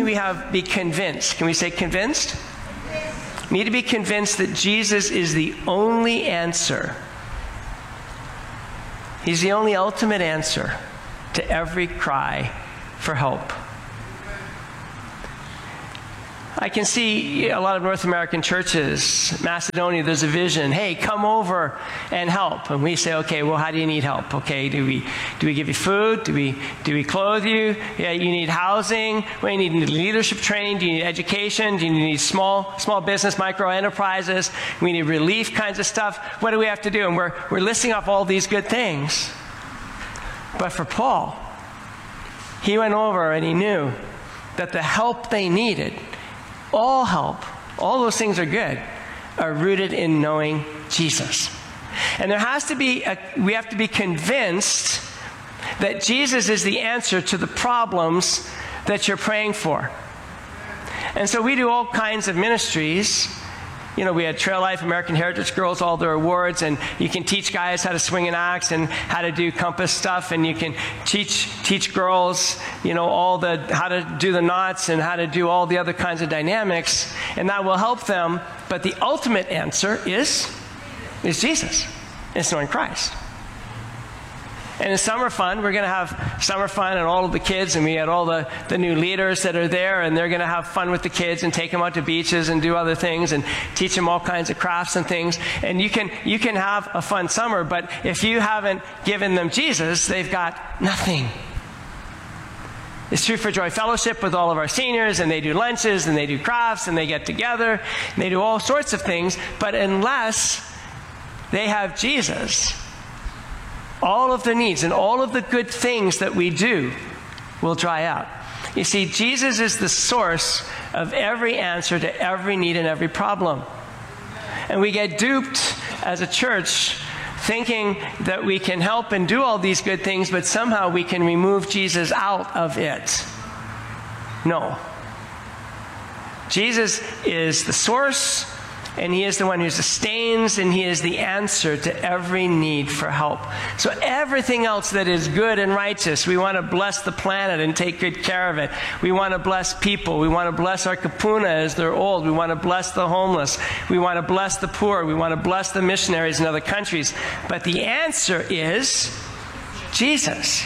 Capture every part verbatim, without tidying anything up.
we have be convinced. Can we say convinced? We need to be convinced that Jesus is the only answer. He's the only ultimate answer to every cry for help. I can see a lot of North American churches, Macedonia, there's a vision. Hey, come over and help. And we say, okay, well, how do you need help? Okay, do we do we give you food? Do we do we clothe you? Yeah, you need housing. Well, you need leadership training. Do you need education? Do you need small small business, micro enterprises? We need relief kinds of stuff. What do we have to do? And we're we're listing off all these good things. But for Paul, he went over and he knew that the help they needed, all help, all those things are good, are rooted in knowing Jesus. And there has to be, a, we have to be convinced that Jesus is the answer to the problems that you're praying for. And so we do all kinds of ministries. You know, we had Trail Life, American Heritage Girls, all their awards, and you can teach guys how to swing an axe and how to do compass stuff, and you can teach teach girls, you know, all the how to do the knots and how to do all the other kinds of dynamics, and that will help them. But the ultimate answer is is Jesus. It's knowing Christ. And in summer fun, we're going to have summer fun and all of the kids, and we had all the, the new leaders that are there, and they're going to have fun with the kids and take them out to beaches and do other things and teach them all kinds of crafts and things. And you can, you can have a fun summer, but if you haven't given them Jesus, they've got nothing. It's true for Joy Fellowship with all of our seniors, and they do lunches, and they do crafts, and they get together, and they do all sorts of things, but unless they have Jesus, all of the needs and all of the good things that we do will dry up. You see, Jesus is the source of every answer to every need and every problem. And we get duped as a church thinking that we can help and do all these good things, but somehow we can remove Jesus out of it. No. Jesus is the source, and he is the one who sustains, and he is the answer to every need for help. So everything else that is good and righteous, we want to bless the planet and take good care of it. We want to bless people. We want to bless our kapuna as they're old. We want to bless the homeless. We want to bless the poor. We want to bless the missionaries in other countries. But the answer is Jesus.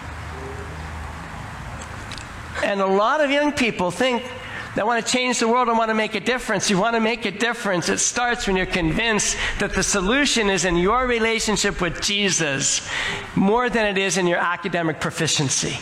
And a lot of young people think they want to change the world and want to make a difference. You want to make a difference. It starts when you're convinced that the solution is in your relationship with Jesus more than it is in your academic proficiency.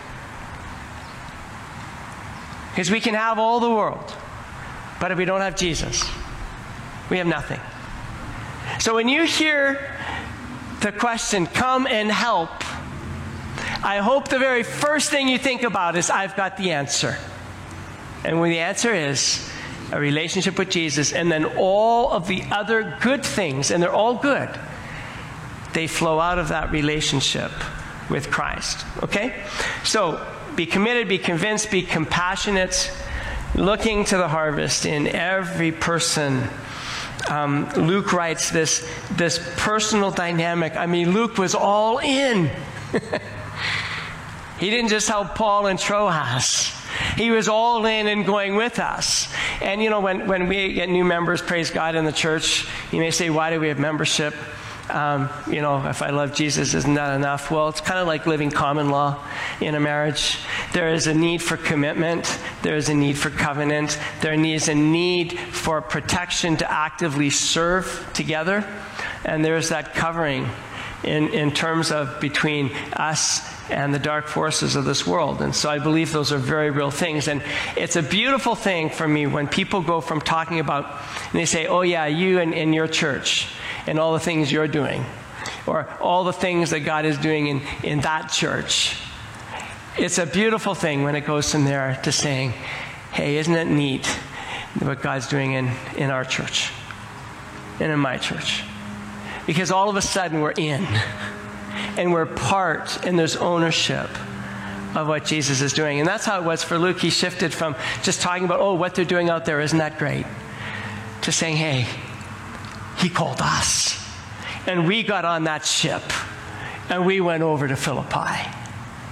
Because we can have all the world, but if we don't have Jesus, we have nothing. So when you hear the question, come and help, I hope the very first thing you think about is, I've got the answer. And when the answer is a relationship with Jesus, and then all of the other good things, and they're all good, they flow out of that relationship with Christ. Okay? So be committed, be convinced, be compassionate, looking to the harvest in every person. Um, Luke writes this, this personal dynamic. I mean, Luke was all in. He didn't just help Paul and Troas. He was all in and going with us. And, you know, when, when we get new members, praise God, in the church, you may say, why do we have membership? Um, you know, if I love Jesus, isn't that enough? Well, it's kind of like living common law in a marriage. There is a need for commitment. There is a need for covenant. There is a need for protection to actively serve together. And there's that covering in, in terms of between us and the dark forces of this world. And so I believe those are very real things. And it's a beautiful thing for me when people go from talking about, and they say, oh yeah, you and, and your church, and all the things you're doing, or all the things that God is doing in, in that church. It's a beautiful thing when it goes from there to saying, hey, isn't it neat what God's doing in, in our church, and in my church? Because all of a sudden we're in. And we're part, and there's ownership of what Jesus is doing. And that's how it was for Luke. He shifted from just talking about, oh, what they're doing out there, isn't that great? To saying, hey, he called us. And we got on that ship, and we went over to Philippi.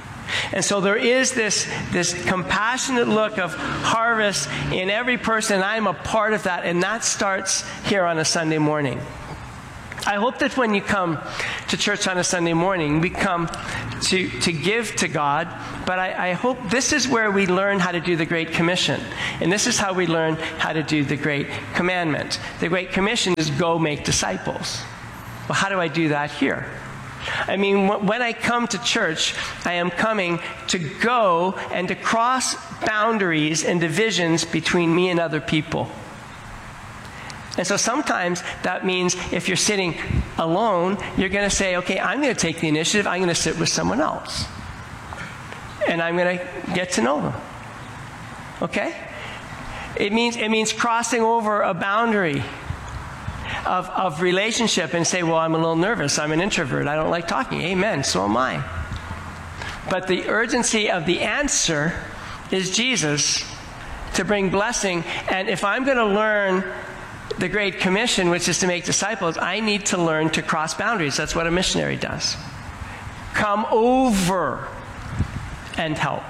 And so there is this, this compassionate look of harvest in every person, and I'm a part of that, and that starts here on a Sunday morning. I hope that when you come to church on a Sunday morning, we come to, to give to God, but I, I hope this is where we learn how to do the Great Commission. And this is how we learn how to do the Great Commandment. The Great Commission is go make disciples. Well, how do I do that here? I mean, when I come to church, I am coming to go and to cross boundaries and divisions between me and other people. And so sometimes that means if you're sitting alone, you're going to say, okay, I'm going to take the initiative. I'm going to sit with someone else. And I'm going to get to know them. Okay? It means, it means crossing over a boundary of, of relationship and say, well, I'm a little nervous. I'm an introvert. I don't like talking. Amen. So am I. But the urgency of the answer is Jesus to bring blessing. And if I'm going to learn the Great Commission, which is to make disciples, I need to learn to cross boundaries. That's what a missionary does. Come over and help.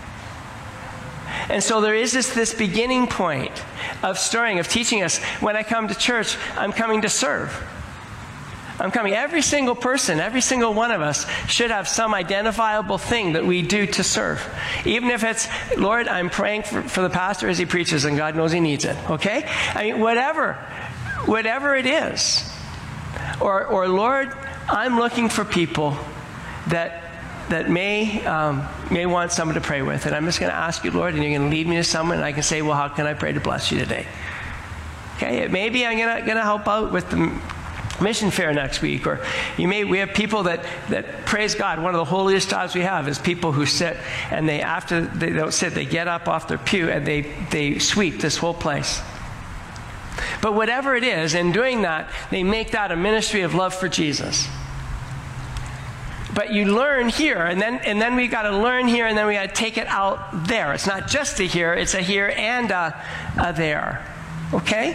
And so there is this, this beginning point of stirring, of teaching us, when I come to church, I'm coming to serve. I'm coming. Every single person, every single one of us should have some identifiable thing that we do to serve. Even if it's, Lord, I'm praying for, for the pastor as he preaches and God knows he needs it. Okay? I mean, whatever. Whatever it is. Or, or Lord, I'm looking for people that that may um, may want someone to pray with. And I'm just going to ask you, Lord, and you're going to lead me to someone, and I can say, well, how can I pray to bless you today? Okay? Maybe I'm going to help out with the mission fair next week, or you may we have people that that praise God. One of the holiest jobs we have is people who sit and they after they don't sit, they get up off their pew and they they sweep this whole place. But whatever it is, in doing that, they make that a ministry of love for Jesus. But you learn here, and then and then we got to learn here, and then we got to take it out there. It's not just a here; it's a here and a, a there. Okay.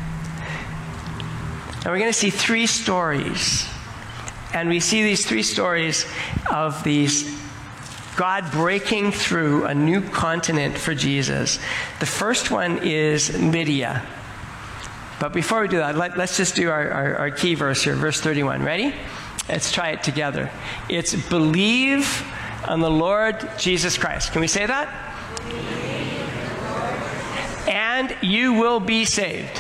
And we're going to see three stories. And we see these three stories of these God breaking through a new continent for Jesus. The first one is Lydia. But before we do that, let, let's just do our, our, our key verse here, verse thirty-one. Ready? Let's try it together. It's believe on the Lord Jesus Christ. Can we say that? And you will be saved.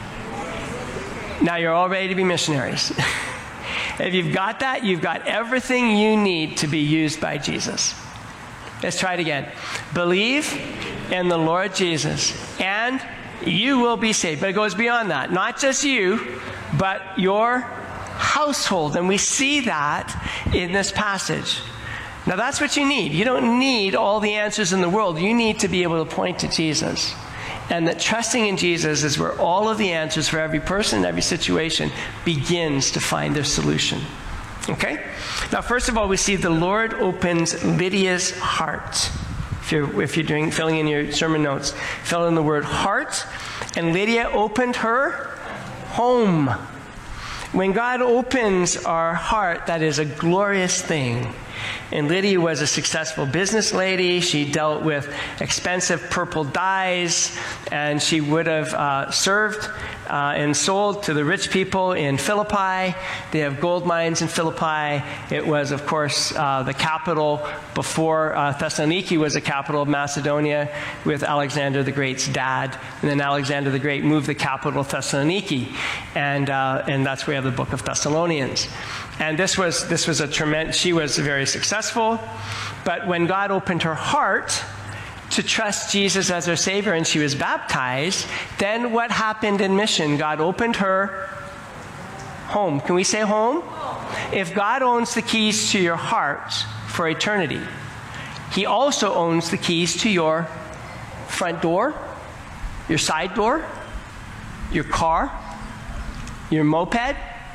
Now you're all ready to be missionaries. If you've got that, you've got everything you need to be used by Jesus. Let's try it again. Believe in the Lord Jesus, and you will be saved. But it goes beyond that. Not just you, but your household. And we see that in this passage. Now that's what you need. You don't need all the answers in the world. You need to be able to point to Jesus. And that trusting in Jesus is where all of the answers for every person, every situation begins to find their solution. Okay? Now, first of all, we see the Lord opens Lydia's heart. If you're, if you're doing, filling in your sermon notes, fill in the word heart. And Lydia opened her home. When God opens our heart, that is a glorious thing. And Lydia was a successful business lady. She dealt with expensive purple dyes, and she would have uh, served uh, and sold to the rich people in Philippi. They have gold mines in Philippi. It was, of course, uh, the capital before uh, Thessaloniki was the capital of Macedonia with Alexander the Great's dad. And then Alexander the Great moved the capital to Thessaloniki, and uh, and that's where we have the book of Thessalonians. And this was this was a tremendous, she was very successful. But when God opened her heart to trust Jesus as her Savior and she was baptized, then what happened in mission? God opened her home. Can we say home? If God owns the keys to your heart for eternity, He also owns the keys to your front door, your side door, your car, your moped,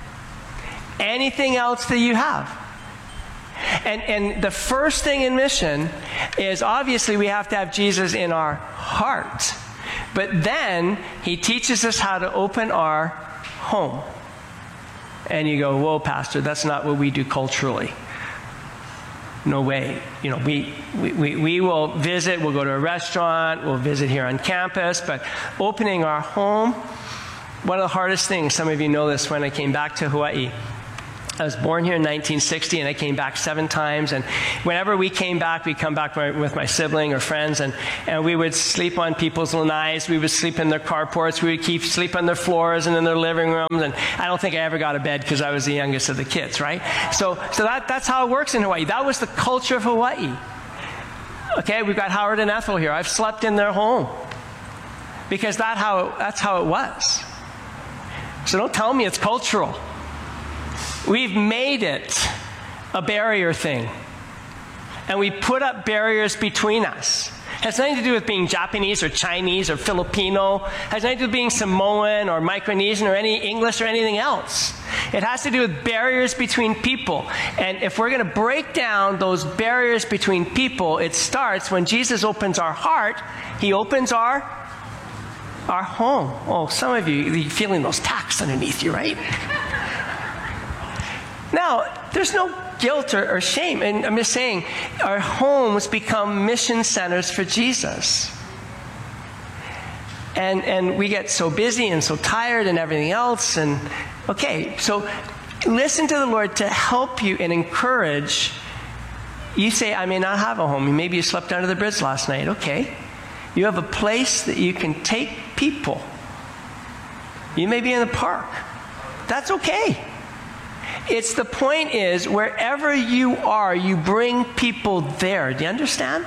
anything else that you have. And, and the first thing in mission is obviously we have to have Jesus in our heart. But then He teaches us how to open our home. And you go, whoa, Pastor, that's not what we do culturally. No way. You know, we, we, we, we will visit, we'll go to a restaurant, we'll visit here on campus, but opening our home, one of the hardest things, some of you know this, when I came back to Hawaii. I was born here in nineteen sixty, and I came back seven times. And whenever we came back, we'd come back with my sibling or friends, and, and we would sleep on people's lanais. We would sleep in their carports. We would keep sleep on their floors and in their living rooms. And I don't think I ever got a bed because I was the youngest of the kids, right? So, so that, that's how it works in Hawaii. That was the culture of Hawaii. Okay, we've got Howard and Ethel here. I've slept in their home because that how it, that's how it was. So don't tell me it's cultural. We've made it a barrier thing. And we put up barriers between us. It has nothing to do with being Japanese or Chinese or Filipino. It has nothing to do with being Samoan or Micronesian or any English or anything else. It has to do with barriers between people. And if we're going to break down those barriers between people, it starts when Jesus opens our heart. He opens our, our home. Oh, some of you, you're feeling those tacks underneath you, right? Now, there's no guilt or, or shame. And I'm just saying, our homes become mission centers for Jesus. And, and we get so busy and so tired and everything else. And, okay, so listen to the Lord to help you and encourage. You say, I may not have a home. Maybe you slept under the bridge last night. Okay. You have a place that you can take people. You may be in the park. That's okay. It's the point is, wherever you are, you bring people there. Do you understand?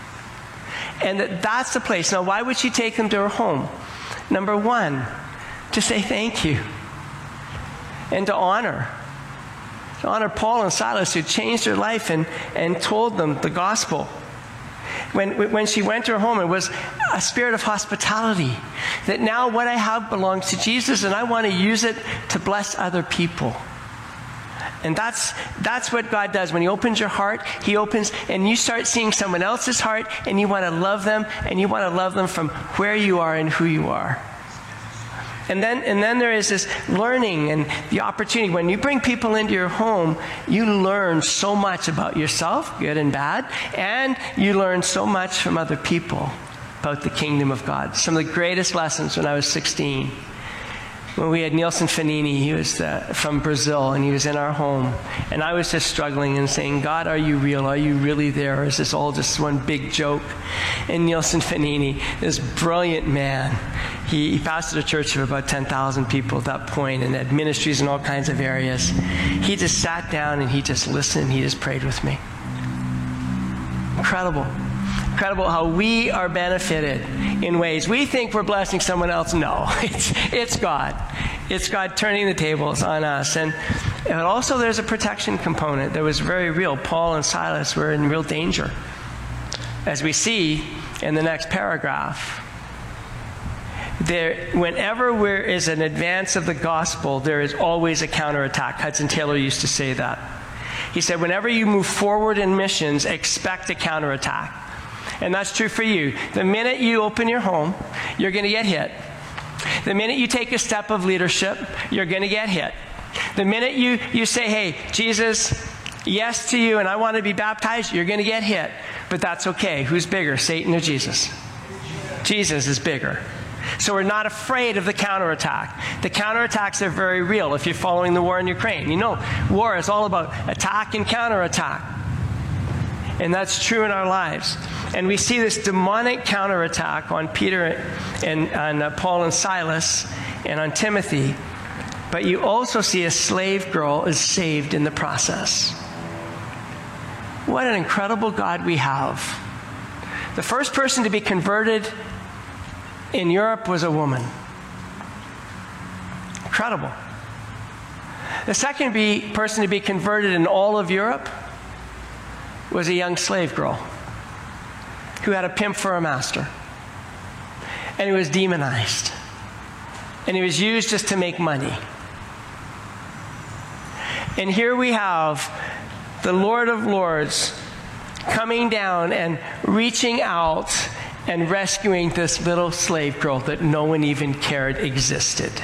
And that that's the place. Now, why would she take them to her home? Number one, to say thank you. And to honor. To honor Paul and Silas, who changed their life and, and told them the gospel. When, when she went to her home, it was a spirit of hospitality. That now what I have belongs to Jesus, and I want to use it to bless other people. And that's that's what God does. When He opens your heart, He opens, and you start seeing someone else's heart, and you want to love them, and you want to love them from where you are and who you are. And then and then there is this learning and the opportunity. When you bring people into your home, you learn so much about yourself, good and bad, and you learn so much from other people about the kingdom of God. Some of the greatest lessons when I was sixteen. When we had Nielsen Fanini, he was uh, from Brazil, and he was in our home. And I was just struggling and saying, God, are you real? Are you really there? Or is this all just one big joke? And Nielsen Fanini, this brilliant man, he, he pastored a church of about ten thousand people at that point and had ministries in all kinds of areas. He just sat down and he just listened. He just prayed with me. Incredible. Incredible how we are benefited in ways. We think we're blessing someone else. No, it's, it's God. It's God turning the tables on us. And, and also there's a protection component that was very real. Paul and Silas were in real danger. As we see in the next paragraph, there, whenever there is an advance of the gospel, there is always a counterattack. Hudson Taylor used to say that. He said, whenever you move forward in missions, expect a counterattack. And that's true for you. The minute you open your home, you're going to get hit. The minute you take a step of leadership, you're going to get hit. The minute you, you say, hey, Jesus, yes to you, and I want to be baptized, you're going to get hit. But that's okay. Who's bigger, Satan or Jesus? Jesus is bigger. So we're not afraid of the counterattack. The counterattacks are very real. If you're following the war in Ukraine, you know, war is all about attack and counterattack. And that's true in our lives. And we see this demonic counterattack on Peter and on uh, Paul and Silas and on Timothy. But you also see a slave girl is saved in the process. What an incredible God we have. The first person to be converted in Europe was a woman. Incredible. The second be, person to be converted in all of Europe was a young slave girl who had a pimp for a master. And he was demonized. And he was used just to make money. And here we have the Lord of Lords coming down and reaching out and rescuing this little slave girl that no one even cared existed.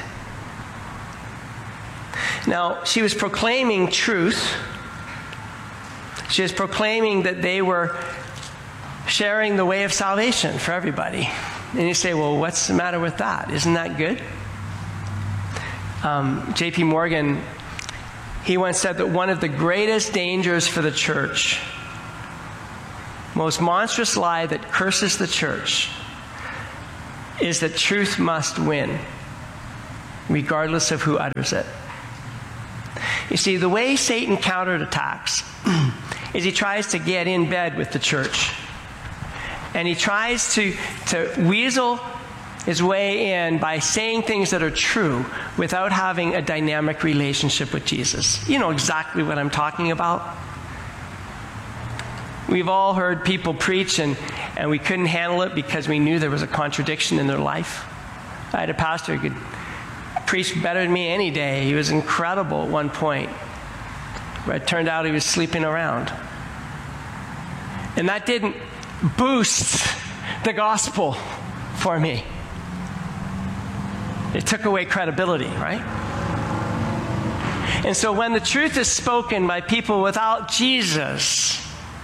Now, she was proclaiming truth. She was proclaiming that they were sharing the way of salvation for everybody. And you say, well, what's the matter with that? Isn't that good? Um, J P Morgan, he once said that one of the greatest dangers for the church, most monstrous lie that curses the church, is that truth must win, regardless of who utters it. You see, the way Satan counterattacks is he tries to get in bed with the church. And he tries to, to weasel his way in by saying things that are true without having a dynamic relationship with Jesus. You know exactly what I'm talking about. We've all heard people preach and, and we couldn't handle it because we knew there was a contradiction in their life. I had a pastor who could preach better than me any day. He was incredible at one point, but it turned out he was sleeping around. And that didn't boost the gospel for me. It took away credibility, right? And so when the truth is spoken by people without Jesus,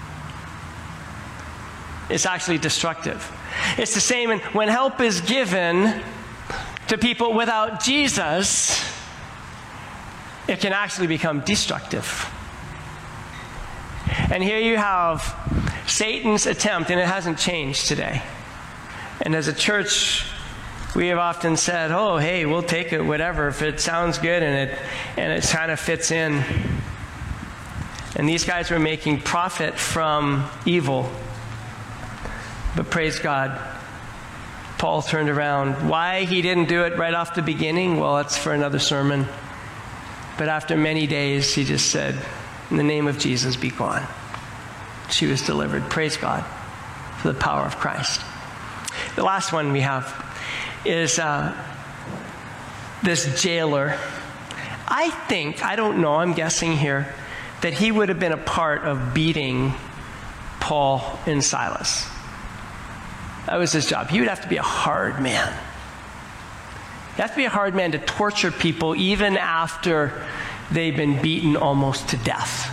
it's actually destructive. It's the same in, when help is given to people without Jesus, it can actually become destructive. And here you have Satan's attempt, and it hasn't changed today. And as a church, we have often said, oh, hey, we'll take it, whatever, if it sounds good and it, and it kind of fits in. And these guys were making profit from evil. But praise God, Paul turned around. Why he didn't do it right off the beginning? Well, that's for another sermon. But after many days, he just said, in the name of Jesus, be gone. She was delivered. Praise God for the power of Christ. The last one we have is uh, this jailer. I think, I don't know, I'm guessing here, that he would have been a part of beating Paul and Silas. That was his job. He would have to be a hard man. You have to be a hard man to torture people even after they've been beaten almost to death.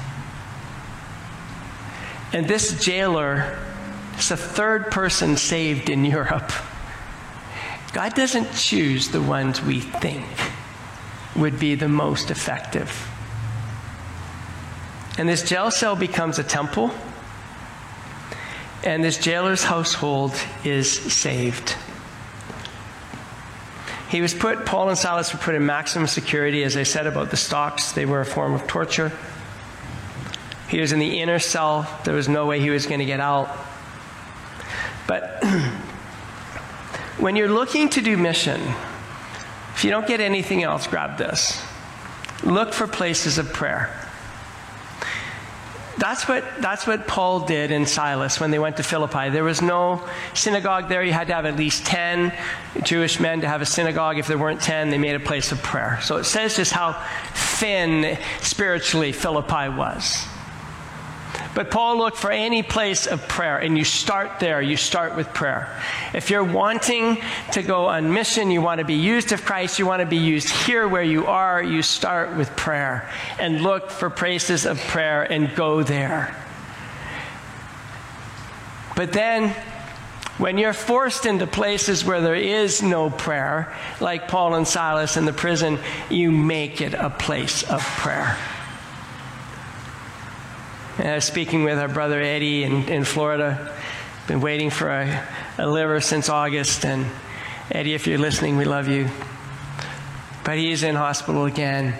And this jailer is the third person saved in Europe. God doesn't choose the ones we think would be the most effective. And this jail cell becomes a temple, and this jailer's household is saved. He was put, Paul and Silas were put in maximum security. As I said about the stocks, they were a form of torture. He was in the inner cell. There was no way he was going to get out. But when you're looking to do mission, if you don't get anything else, grab this. Look for places of prayer. That's what, that's what Paul did and Silas when they went to Philippi. There was no synagogue there. You had to have at least ten Jewish men to have a synagogue. If there weren't ten, they made a place of prayer. So it says just how thin spiritually Philippi was. But Paul looked for any place of prayer, and you start there. You start with prayer. If you're wanting to go on mission, you want to be used of Christ, you want to be used here where you are, you start with prayer and look for places of prayer and go there. But then, when you're forced into places where there is no prayer, like Paul and Silas in the prison, you make it a place of prayer. And I was speaking with our brother Eddie in, in Florida. Been waiting for a, a liver since August. And Eddie, if you're listening, we love you. But he's in hospital again.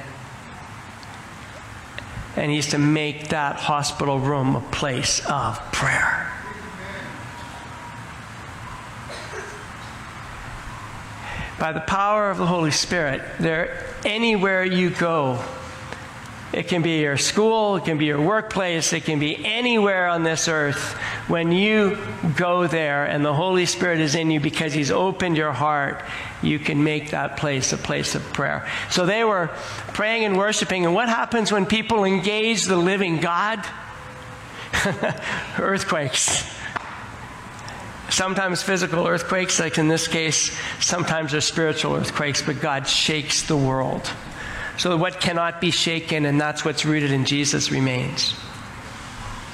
And he's to make that hospital room a place of prayer. By the power of the Holy Spirit, there, anywhere you go, it can be your school, it can be your workplace, it can be anywhere on this earth. When you go there and the Holy Spirit is in you because He's opened your heart, you can make that place a place of prayer. So they were praying and worshiping. And what happens when people engage the living God? Earthquakes. Sometimes physical earthquakes, like in this case, sometimes they're spiritual earthquakes, but God shakes the world. So what cannot be shaken, and that's what's rooted in Jesus, remains.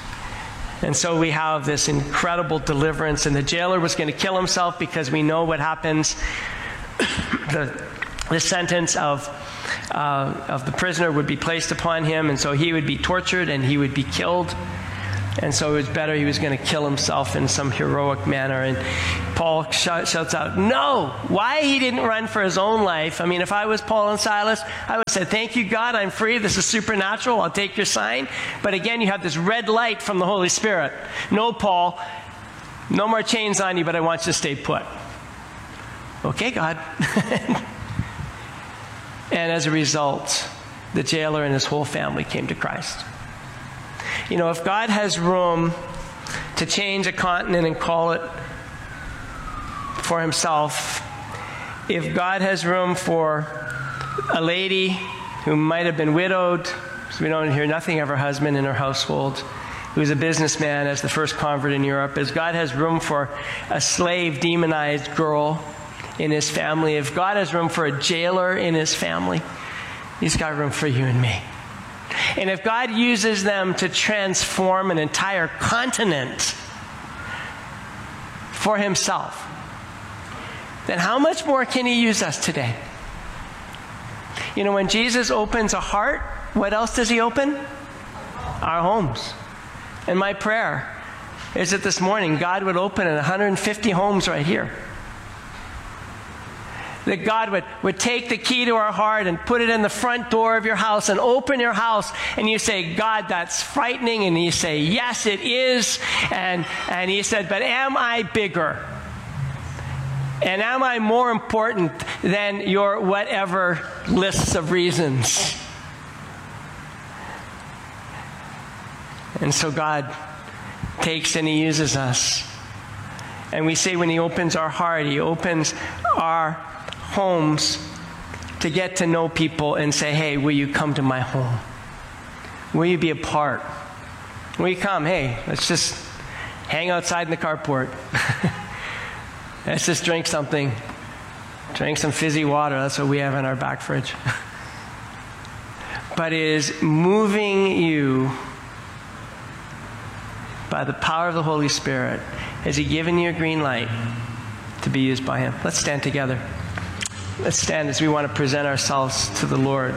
And so we have this incredible deliverance, and the jailer was going to kill himself because we know what happens. the, the sentence of, uh, of the prisoner would be placed upon him, and so he would be tortured and he would be killed. And so it was better he was going to kill himself in some heroic manner. And Paul sh- shouts out, no! Why he didn't run for his own life? I mean, if I was Paul and Silas, I would say, thank you, God, I'm free. This is supernatural. I'll take your sign. But again, you have this red light from the Holy Spirit. No, Paul, no more chains on you, but I want you to stay put. Okay, God. And as a result, the jailer and his whole family came to Christ. You know, if God has room to change a continent and call it for himself, if God has room for a lady who might have been widowed, so we don't hear nothing of her husband in her household, who's a businessman as the first convert in Europe, as God has room for a slave demonized girl in his family, if God has room for a jailer in his family, he's got room for you and me. And if God uses them to transform an entire continent for himself, then how much more can he use us today? You know, when Jesus opens a heart, what else does he open? Our homes. And my prayer is that this morning God would open one hundred fifty homes right here. That God would, would take the key to our heart and put it in the front door of your house and open your house, and you say, God, that's frightening. And you say, yes, it is. And, and he said, but am I bigger? And am I more important than your whatever lists of reasons? And so God takes and he uses us. And we say when he opens our heart, he opens our homes to get to know people and say, hey, will you come to my home? Will you be a part? Will you come? Hey, let's just hang outside in the carport. Let's just drink something. Drink some fizzy water. That's what we have in our back fridge. But it is moving you by the power of the Holy Spirit. Has he given you a green light to be used by him? Let's stand together. Let's stand as we want to present ourselves to the Lord.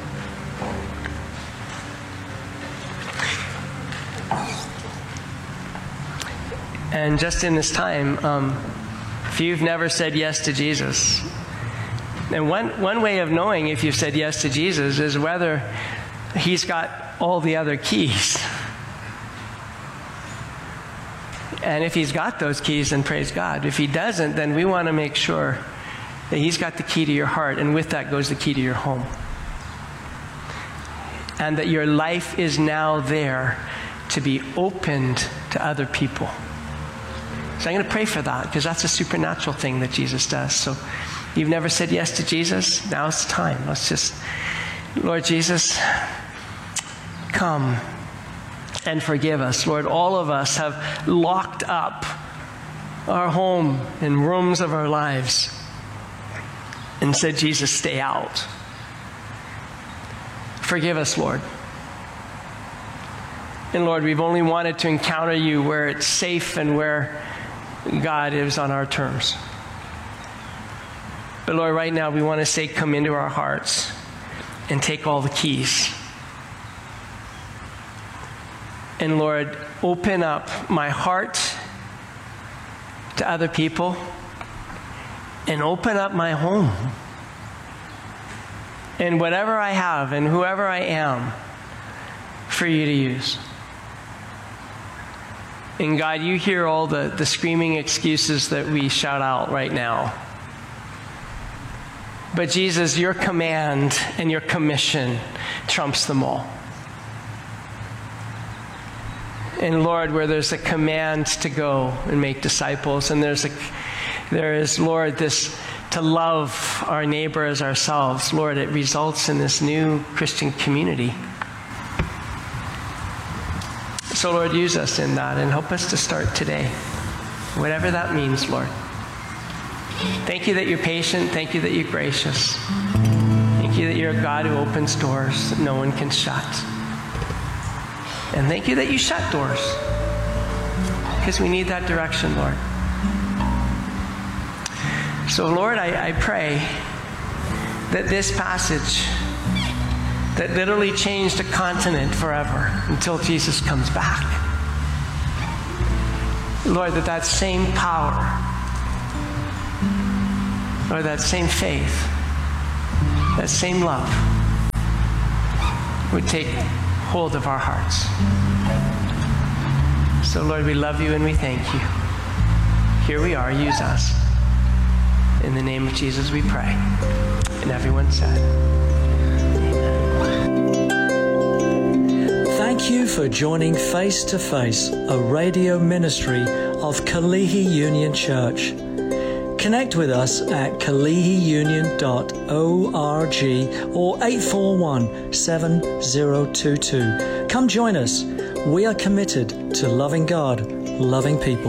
And just in this time, um, if you've never said yes to Jesus, and one, one way of knowing if you've said yes to Jesus is whether he's got all the other keys. And if he's got those keys, then praise God. If he doesn't, then we want to make sure that he's got the key to your heart, and with that goes the key to your home. And that your life is now there to be opened to other people. So I'm going to pray for that, because that's a supernatural thing that Jesus does. So you've never said yes to Jesus? Now's the time. Let's just, Lord Jesus, come and forgive us. Lord, all of us have locked up our home and rooms of our lives and said, Jesus, stay out. Forgive us, Lord. And Lord, we've only wanted to encounter you where it's safe and where God is on our terms. But Lord, right now we want to say, come into our hearts and take all the keys. And Lord, open up my heart to other people, and open up my home. And whatever I have and whoever I am, for you to use. And God, you hear all the, the screaming excuses that we shout out right now. But Jesus, your command and your commission trumps them all. And Lord, where there's a command to go and make disciples, and there's a, there is, Lord, this to love our neighbor as ourselves, Lord, it results in this new Christian community. So Lord, use us in that and help us to start today, whatever that means, Lord. Thank you that you're patient. Thank you that you're gracious. Thank you that you're a God who opens doors that no one can shut. And thank you that you shut doors because we need that direction, Lord. So, Lord, I, I pray that this passage that literally changed a continent forever until Jesus comes back, Lord, that that same power, or that same faith, that same love would take hold of our hearts. So, Lord, we love you and we thank you. Here we are. Use us. In the name of Jesus we pray. And everyone said, Amen. Thank you for joining Face to Face, a radio ministry of Kalihi Union Church. Connect with us at kalihi union dot org or eight four one, seven zero two two. Come join us. We are committed to loving God, loving people.